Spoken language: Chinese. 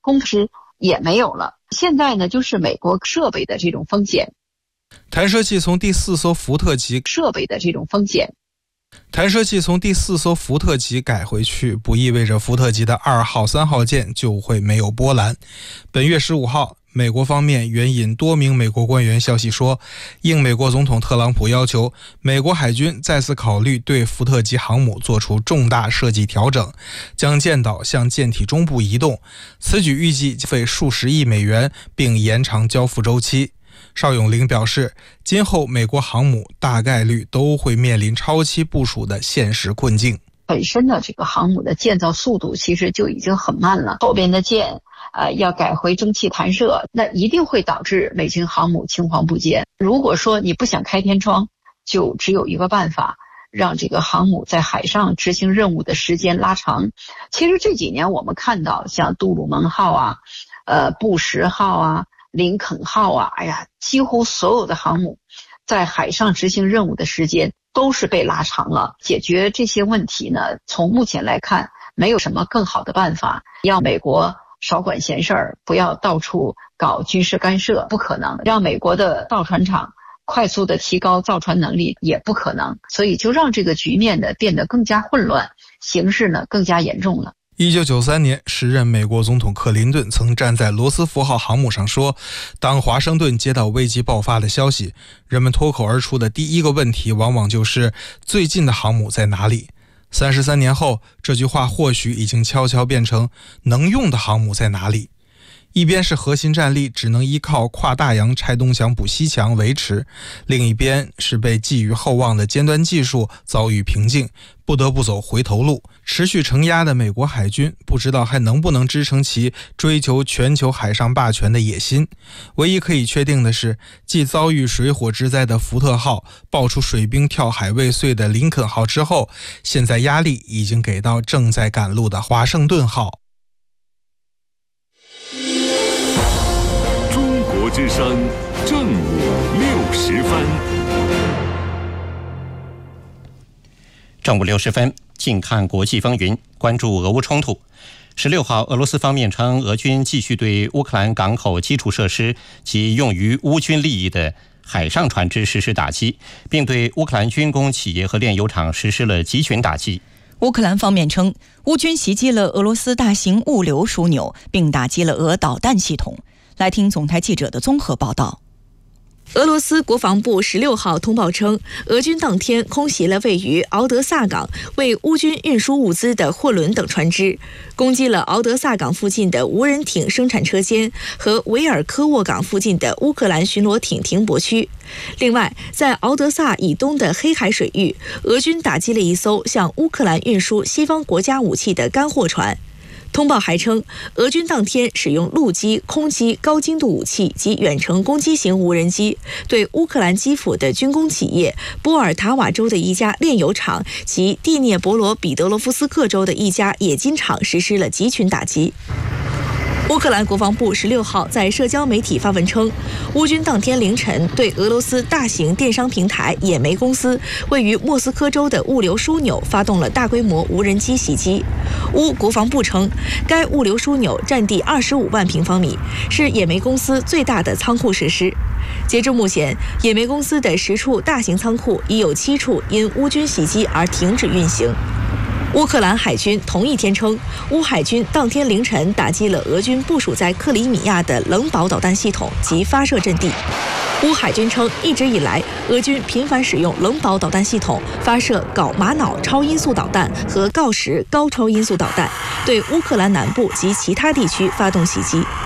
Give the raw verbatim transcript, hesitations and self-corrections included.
工时也没有了。现在呢，就是美国设备的这种风险。 弹射器从第四艘福特级设备的这种风险。 弹射器从第四艘福特级改回去，不意味着福特级的二号、三号舰就会没有波澜。本月十五号，美国方面援引多名美国官员消息说，应美国总统特朗普要求，美国海军再次考虑对福特级航母做出重大设计调整，将舰岛向舰体中部移动。此举预计费数十亿美元，并延长交付周期。邵永龄表示，今后美国航母大概率都会面临超期部署的现实困境。 本身的这个航母的建造速度其实就已经很慢了，后边的舰呃要改回蒸汽弹射，那一定会导致美军航母青黄不接。如果说你不想开天窗，就只有一个办法，让这个航母在海上执行任务的时间拉长。其实这几年我们看到像杜鲁门号啊、呃布什号啊、林肯号啊，哎呀，几乎所有的航母在海上执行任务的时间都是被拉长了。解决这些问题呢，从目前来看，没有什么更好的办法。要美国少管闲事儿，不要到处搞军事干涉，不可能。让美国的造船厂快速的提高造船能力，也不可能。所以就让这个局面呢变得更加混乱，形势呢更加严重了。 一九九三年，时任美国总统克林顿曾站在罗斯福号航母上说，当华盛顿接到危机爆发的消息，人们脱口而出的第一个问题往往就是最近的航母在哪里。三十三年后，这句话或许已经悄悄变成能用的航母在哪里。一边是核心战力只能依靠跨大洋拆东墙补西墙维持，另一边是被寄予厚望的尖端技术遭遇瓶颈，不得不走回头路。持续承压的美国海军不知道还能不能支撑其追求全球海上霸权的野心。唯一可以确定的是，继遭遇水火之灾的福特号爆出水兵跳海未遂的林肯号之后，现在压力已经给到正在赶路的华盛顿号。 中国之声正午六时分， 正午六十分，近看国际风云，关注俄乌冲突。十六号，俄罗斯方面称，俄军继续对乌克兰港口基础设施及用于乌军利益的海上船只实施打击，并对乌克兰军工企业和炼油厂实施了集群打击。 乌克兰方面称，乌军袭击了俄罗斯大型物流枢纽，并打击了俄导弹系统。来听总台记者的综合报道。 俄罗斯国防部十六号通报称，俄军当天空袭了位于敖德萨港为乌军运输物资的货轮等船只，攻击了敖德萨港附近的无人艇生产车间和维尔科沃港附近的乌克兰巡逻艇停泊区。另外，在敖德萨以东的黑海水域，俄军打击了一艘向乌克兰运输西方国家武器的干货船。通报还称，俄军当天使用陆基、空基、高精度武器及远程攻击型无人机，对乌克兰基辅的军工企业、波尔塔瓦州的一家炼油厂及蒂涅博罗彼得罗夫斯克州的一家冶金厂实施了集群打击。乌克兰国防部十六号在社交媒体发文称，乌军当天凌晨对俄罗斯大型电商平台野莓公司位于莫斯科州的物流枢纽发动了大规模无人机袭击。乌国防部称，该物流枢纽占地二十五万平方米，是野莓公司最大的仓库设施。截至目前，野莓公司的十处大型仓库已有七处因乌军袭击而停止运行。乌克兰海军同一天称，乌海军当天凌晨打击了俄军部署在克里米亚的冷堡导弹系统及发射阵地。乌海军称，一直以来，俄军频繁使用冷堡导弹系统发射镐玛瑙超音速导弹和锆石高超音速导弹，对乌克兰南部及其他地区发动袭击。